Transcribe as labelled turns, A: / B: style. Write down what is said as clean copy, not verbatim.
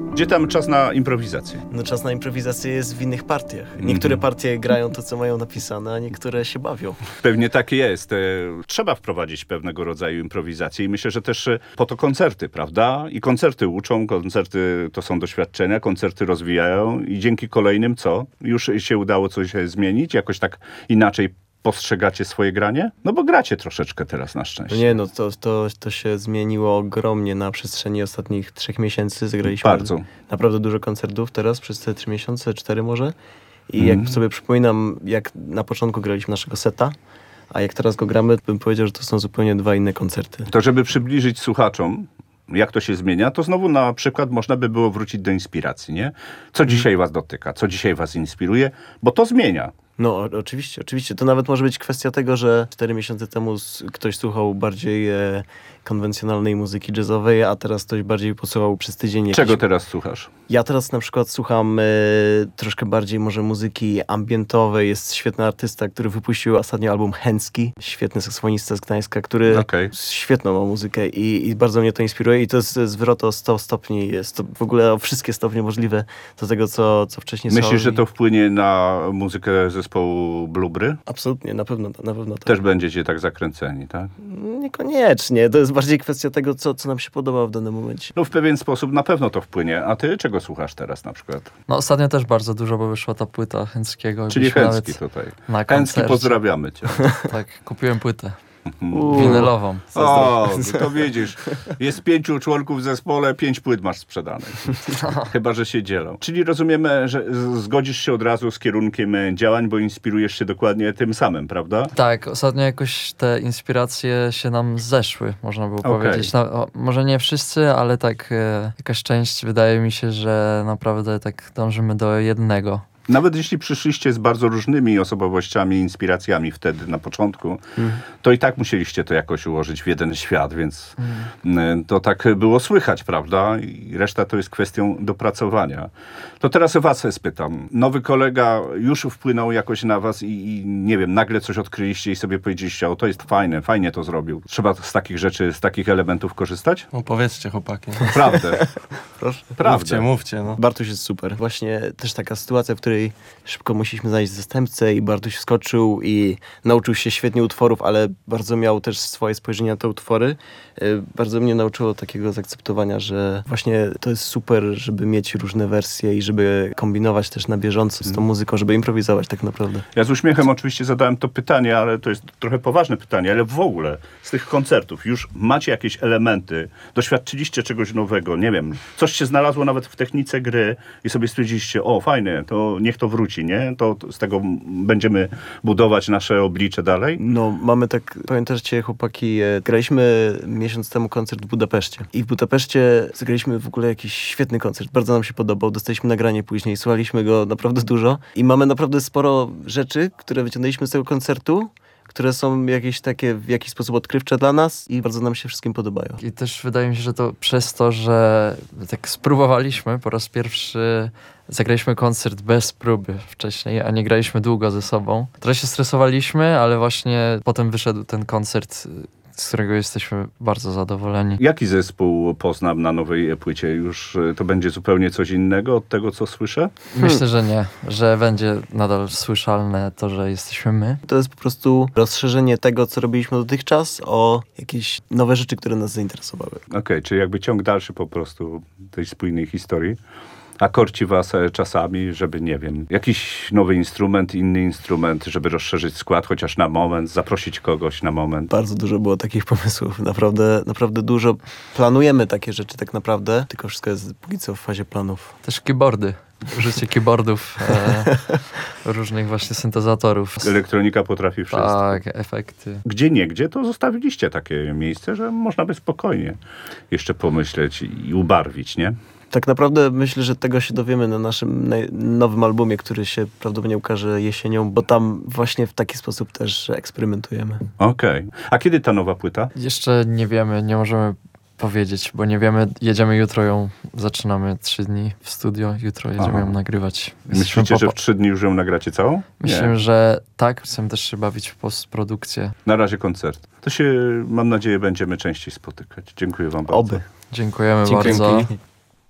A: Gdzie tam czas na improwizację?
B: No czas na improwizację jest w innych partiach. Niektóre partie grają to, co mają napisane, a niektóre się bawią.
A: Pewnie tak jest. Trzeba wprowadzić pewnego rodzaju improwizację i myślę, że też po to koncerty, prawda? I koncerty uczą, koncerty to są doświadczenia, koncerty rozwijają i dzięki kolejnym co? Już się udało coś zmienić? Jakoś tak inaczej postrzegacie swoje granie? No bo gracie troszeczkę teraz na szczęście.
B: Nie, no to się zmieniło ogromnie na przestrzeni ostatnich 3 miesięcy. Zagraliśmy
A: Bardzo.
B: naprawdę dużo koncertów teraz, przez te 3 miesiące, 4 może. I jak sobie przypominam, jak na początku graliśmy naszego seta, a jak teraz go gramy, bym powiedział, że to są zupełnie 2 inne koncerty.
A: To żeby przybliżyć słuchaczom, jak to się zmienia, to znowu na przykład można by było wrócić do inspiracji, nie? Co dzisiaj was dotyka, co dzisiaj was inspiruje, bo to zmienia.
B: No oczywiście. To nawet może być kwestia tego, że 4 miesiące temu ktoś słuchał bardziej konwencjonalnej muzyki jazzowej, a teraz ktoś bardziej posłuchał przez tydzień.
A: Czego teraz słuchasz?
B: Ja teraz na przykład słucham troszkę bardziej może muzyki ambientowej. Jest świetny artysta, który wypuścił ostatnio album Hęcki. Świetny saksofonista z Gdańska, który świetną ma muzykę i bardzo mnie to inspiruje. I to jest zwrot o 100 stopni. Jest to w ogóle o wszystkie stopnie możliwe do tego, co wcześniej słuchałem.
A: Myślisz, że to wpłynie na muzykę zespołu Blubry?
B: Absolutnie, na pewno tak.
A: Też będziecie tak zakręceni, tak?
B: Niekoniecznie. To jest bardziej kwestia tego, co nam się podoba w danym momencie.
A: No w pewien sposób na pewno to wpłynie. A ty czego słuchasz teraz na przykład?
C: No ostatnio też bardzo dużo, bo wyszła ta płyta Hęckiego.
A: Czyli Hęcki tutaj. Hęcki, pozdrawiamy cię.
C: Tak, kupiłem płytę. Winylową.
A: O, to widzisz. Jest 5 członków w zespole, 5 płyt masz sprzedanych. Chyba, że się dzielą. Czyli rozumiemy, że zgodzisz się od razu z kierunkiem działań, bo inspirujesz się dokładnie tym samym, prawda?
C: Tak, ostatnio jakoś te inspiracje się nam zeszły, można było powiedzieć. No, może nie wszyscy, ale tak jakaś część, wydaje mi się, że naprawdę tak dążymy do jednego.
A: Nawet jeśli przyszliście z bardzo różnymi osobowościami, inspiracjami wtedy na początku, to i tak musieliście to jakoś ułożyć w jeden świat, więc to tak było słychać, prawda? I reszta to jest kwestią dopracowania. To teraz was spytam. Nowy kolega już wpłynął jakoś na was i nie wiem, nagle coś odkryliście i sobie powiedzieliście, o to jest fajnie to zrobił. Trzeba z takich rzeczy, z takich elementów korzystać?
D: No powiedzcie, chłopaki.
A: Prawdę.
B: Proszę.
A: Prawdę.
D: Mówcie. No.
B: Bartuś jest super. Właśnie też taka sytuacja, w której szybko musieliśmy znaleźć zastępcę i Bartuś wskoczył i nauczył się świetnie utworów, ale bardzo miał też swoje spojrzenie na te utwory. Bardzo mnie nauczyło takiego zaakceptowania, że właśnie to jest super, żeby mieć różne wersje i żeby kombinować też na bieżąco z tą muzyką, żeby improwizować tak naprawdę.
A: Ja z uśmiechem oczywiście zadałem to pytanie, ale to jest trochę poważne pytanie, ale w ogóle z tych koncertów już macie jakieś elementy, doświadczyliście czegoś nowego, nie wiem, coś się znalazło nawet w technice gry i sobie stwierdziliście, o fajne, to niech to wróci, nie? To z tego będziemy budować nasze oblicze dalej.
B: No, mamy tak, pamiętacie chłopaki, graliśmy miesiąc temu koncert w Budapeszcie. I w Budapeszcie zagraliśmy w ogóle jakiś świetny koncert. Bardzo nam się podobał. Dostaliśmy nagranie później, słuchaliśmy go naprawdę dużo. I mamy naprawdę sporo rzeczy, które wyciągnęliśmy z tego koncertu, które są jakieś takie w jakiś sposób odkrywcze dla nas i bardzo nam się wszystkim podobają.
C: I też wydaje mi się, że to przez to, że tak spróbowaliśmy po raz pierwszy, zagraliśmy koncert bez próby wcześniej, a nie graliśmy długo ze sobą. Trochę się stresowaliśmy, ale właśnie potem wyszedł ten koncert, z którego jesteśmy bardzo zadowoleni.
A: Jaki zespół poznam na nowej płycie? Już to będzie zupełnie coś innego od tego, co słyszę?
C: Myślę, że nie, że będzie nadal słyszalne to, że jesteśmy my.
B: To jest po prostu rozszerzenie tego, co robiliśmy dotychczas, o jakieś nowe rzeczy, które nas zainteresowały.
A: Okej, czyli jakby ciąg dalszy po prostu tej spójnej historii. A korci was czasami, żeby, nie wiem, jakiś nowy instrument, inny instrument, żeby rozszerzyć skład, chociaż na moment, zaprosić kogoś na moment.
B: Bardzo dużo było takich pomysłów, naprawdę dużo. Planujemy takie rzeczy tak naprawdę, tylko wszystko jest póki co w fazie planów.
C: Też keyboardy. Użycie keyboardów, różnych właśnie syntezatorów.
A: Elektronika potrafi wszystko.
C: Tak, efekty.
A: Gdzie to zostawiliście takie miejsce, że można by spokojnie jeszcze pomyśleć i ubarwić, nie?
B: Tak naprawdę myślę, że tego się dowiemy na naszym nowym albumie, który się prawdopodobnie ukaże jesienią, bo tam właśnie w taki sposób też eksperymentujemy.
A: Okej. A kiedy ta nowa płyta?
C: Jeszcze nie wiemy, nie możemy powiedzieć, bo nie wiemy, jedziemy jutro ją, zaczynamy 3 dni w studio, jutro jedziemy ją nagrywać.
A: Myślicie, że w 3 dni już ją nagracie całą?
C: Myślę, że tak. Chcemy też się bawić w postprodukcję.
A: Na razie koncert. To się, mam nadzieję, będziemy częściej spotykać. Dziękuję wam bardzo.
B: Oby.
C: Dziękujemy bardzo.